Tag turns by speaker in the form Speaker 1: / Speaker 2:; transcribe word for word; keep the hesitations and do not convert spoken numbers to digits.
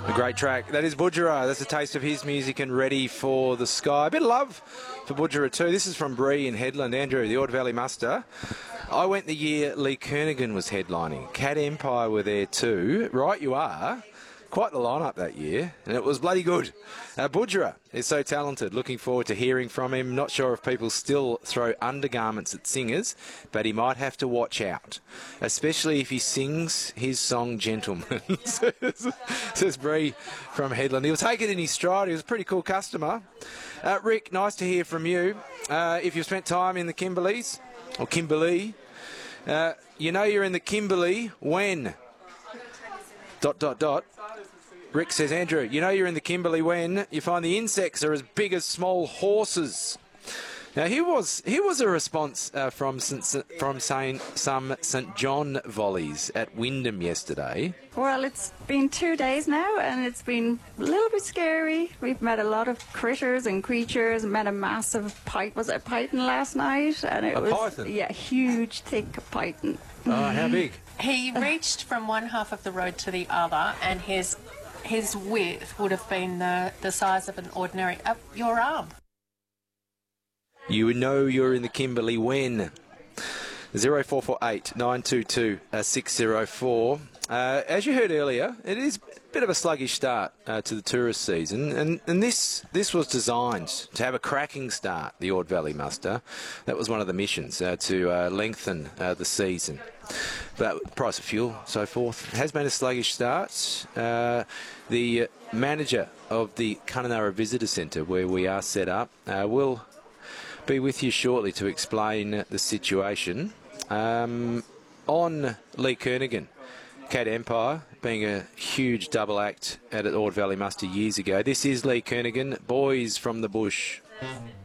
Speaker 1: A great track. That is Budjerah. That's a taste of his music and Ready for the Sky. A bit of love for Budjerah too. This is from Bree in Headland. Andrew, the Ord Valley Muster. I went the year Lee Kernaghan was headlining. Cat Empire were there too. Right you are. Quite the lineup that year, and it was bloody good. Uh, Budjerah is so talented. Looking forward to hearing from him. Not sure if people still throw undergarments at singers, but he might have to watch out, especially if he sings his song Gentleman, says, says Bree from Headland. He'll take it in his stride. He was a pretty cool customer. Uh, Rick, nice to hear from you. Uh, if you've spent time in the Kimberleys, or Kimberley, uh, you know you're in the Kimberley when... Dot, dot, dot. Rick says, Andrew, you know you're in the Kimberley when you find the insects are as big as small horses. Now, here was here was a response uh, from Saint, from saying some St John volleys at Wyndham yesterday.
Speaker 2: Well, it's been two days now, and it's been a little bit scary. We've met a lot of critters and creatures. Met a massive python. Was it a python last night? And it
Speaker 1: a
Speaker 2: was
Speaker 1: python?
Speaker 2: Yeah, huge, thick python.
Speaker 1: Oh, how big?
Speaker 3: He reached from one half of the road to the other, and his his width would have been the, the size of an ordinary uh, your arm.
Speaker 1: You would know you're in the Kimberley when. zero four four eight nine two two six zero four. Uh, as you heard earlier, it is a bit of a sluggish start uh, to the tourist season, and, and this this was designed to have a cracking start, the Ord Valley Muster. That was one of the missions, uh, to uh, lengthen uh, the season. But price of fuel, so forth, has been a sluggish start. Uh, the manager of the Kununurra Visitor Centre, where we are set up, uh, will be with you shortly to explain the situation. Um, on Lee Kernaghan, Cat Empire being a huge double act at Ord Valley Muster years ago. This is Lee Kernaghan, Boys from the Bush.